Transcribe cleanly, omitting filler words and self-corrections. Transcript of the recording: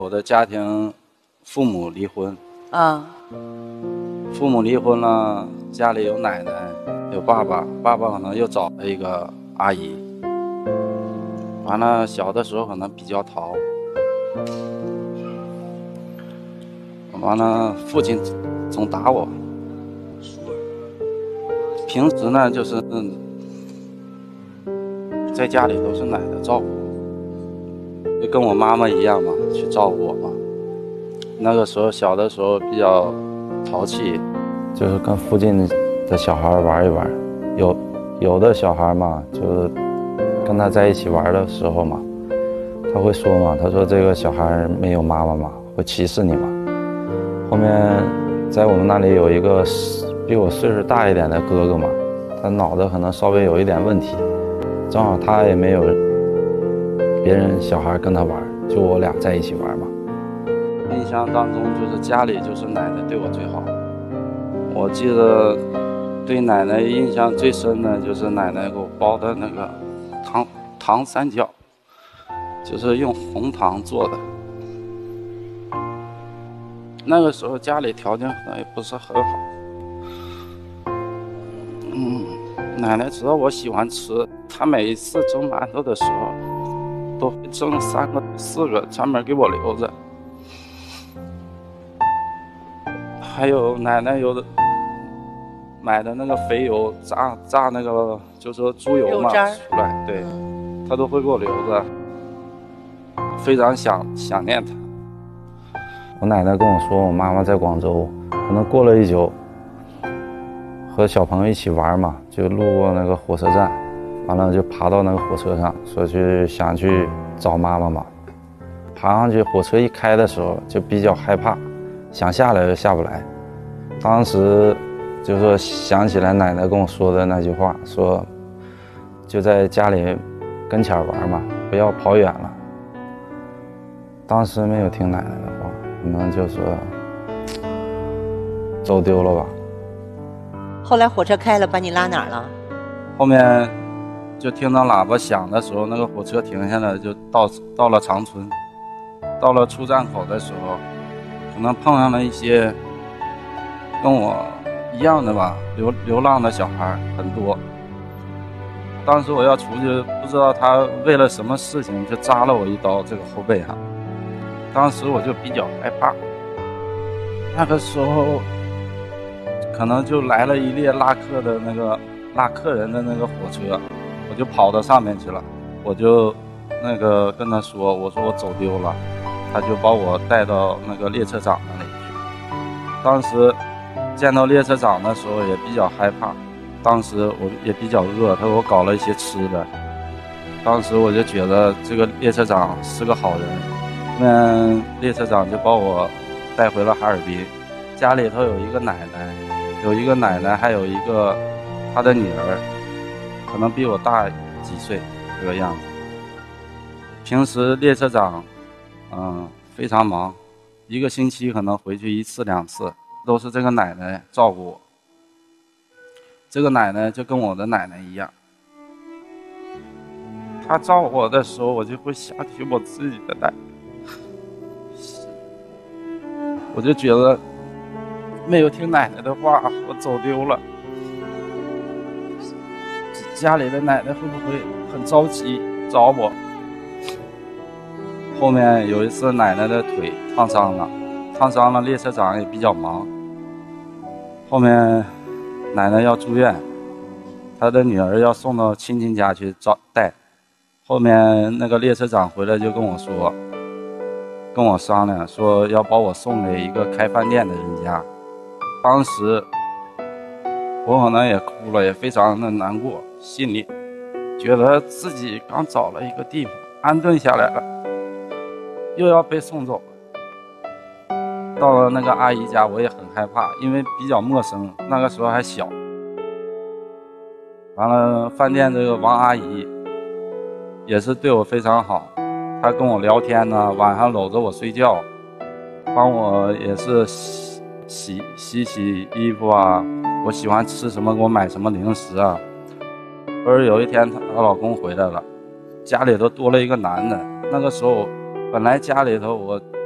我的家庭，父母离婚， 啊， 父母离婚了，家里有奶奶，有爸爸，爸爸可能又找了一个阿姨。完了，小的时候可能比较淘，完了，父亲总打我。平时呢，就是在家里都是奶奶照顾我，就跟我妈妈一样嘛，去照顾我嘛。那个时候小的时候比较淘气，就是跟附近的小孩玩一玩。有的小孩嘛，就跟他在一起玩的时候嘛，他会说嘛，他说这个小孩没有妈妈嘛，会歧视你嘛。后面在我们那里有一个比我岁数大一点的哥哥嘛，他脑子可能稍微有一点问题，正好他也没有别人小孩跟他玩，就我俩在一起玩嘛。印象当中就是家里就是奶奶对我最好。我记得对奶奶印象最深的就是奶奶给我包的那个糖三角，就是用红糖做的。那个时候家里条件可能也不是很好，奶奶知道我喜欢吃，她每一次蒸馒头的时候都会蒸3个4个专门给我留着。还有奶奶有的买的那个肥油炸那个就是猪油嘛出来，对，她都会给我留着，非常想念她。我奶奶跟我说，我妈妈在广州，可能过了一宿，和小朋友一起玩嘛，就路过那个火车站，完了就爬到那个火车上，说想去找妈妈嘛。爬上去，火车一开的时候就比较害怕，想下来又下不来。当时就说想起来奶奶跟我说的那句话，说就在家里跟前玩嘛，不要跑远了。当时没有听奶奶的话，可能就说走丢了吧。 后来火车开了，把你拉哪儿了？ 后面就听到喇叭响的时候，那个火车停下来，就到了长春。到了出站口的时候，可能碰上了一些跟我一样的吧，流浪的小孩很多。当时我要出去，不知道他为了什么事情就扎了我一刀，这个后背上。当时我就比较害怕。那个时候可能就来了一列拉客人的那个火车，我就跑到上面去了。我就跟他说，我说我走丢了。他就把我带到那个列车长那里去。当时见到列车长的时候也比较害怕，当时我也比较饿，他给我搞了一些吃的。当时我就觉得这个列车长是个好人。列车长就把我带回了哈尔滨。家里头有一个奶奶，还有一个她的女儿，可能比我大几岁这个样子。平时列车长非常忙，一个星期可能回去1次2次，都是这个奶奶照顾我。这个奶奶就跟我的奶奶一样，她照顾我的时候，我就会想起我自己的奶奶，我就觉得没有听奶奶的话，我走丢了。家里的奶奶会不会很着急找我？后面有一次奶奶的腿烫伤了，列车长也比较忙。后面奶奶要住院，她的女儿要送到亲戚家去带。后面那个列车长回来就跟我商量说要把我送给一个开饭店的人家。当时我可能也哭了，也非常的难过，心里觉得自己刚找了一个地方安顿下来了，又要被送走了。到了那个阿姨家，我也很害怕，因为比较陌生，那个时候还小。完了，饭店这个王阿姨也是对我非常好，她跟我聊天呢，晚上搂着我睡觉，帮我也是洗衣服啊，我喜欢吃什么给我买什么零食啊。而有一天她老公回来了，家里头多了一个男的。那个时候本来家里头我